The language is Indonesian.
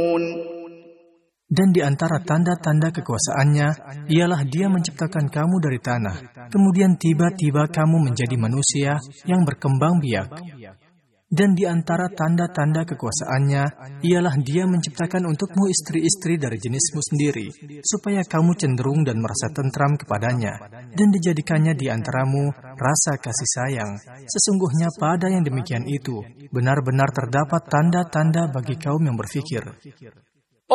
Dan di antara tanda-tanda kekuasaannya, ialah Dia menciptakan kamu dari tanah, kemudian tiba-tiba kamu menjadi manusia yang berkembang biak. Dan di antara tanda-tanda kekuasaannya, ialah Dia menciptakan untukmu istri-istri dari jenismu sendiri, supaya kamu cenderung dan merasa tentram kepadanya, dan dijadikannya di antaramu rasa kasih sayang. Sesungguhnya pada yang demikian itu, benar-benar terdapat tanda-tanda bagi kaum yang berfikir.